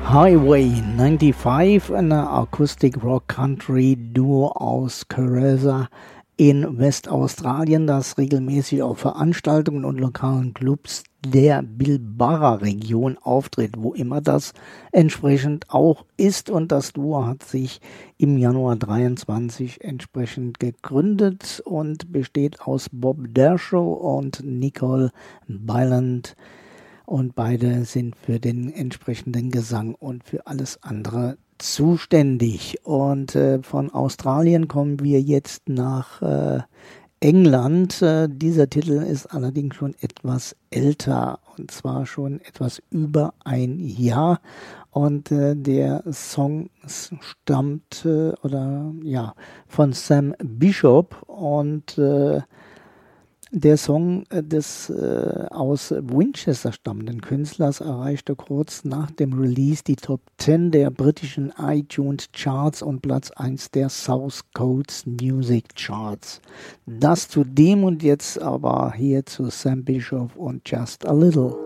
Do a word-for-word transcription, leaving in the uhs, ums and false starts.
Highway fünfundneunzig, eine Akustik-Rock-Country-Duo aus Caressa in Westaustralien, das regelmäßig auf Veranstaltungen und lokalen Clubs der Pilbara-Region auftritt, wo immer das entsprechend auch ist. Und das Duo hat sich im Januar dreiundzwanzig entsprechend gegründet und besteht aus Bob Dershow und Nicole Byland. Und beide sind für den entsprechenden Gesang und für alles andere zuständig. Und äh, von Australien kommen wir jetzt nach äh, England. Äh, dieser Titel ist allerdings schon etwas älter, und zwar schon etwas über ein Jahr. Und äh, der Song stammt äh, oder ja von Sam Bishop, und äh, der Song des äh, aus Winchester stammenden Künstlers erreichte kurz nach dem Release die Top zehn der britischen iTunes Charts und Platz eins der South Coast Music Charts. Das zu dem, und jetzt aber hier zu Sam Bishop und Just a Little.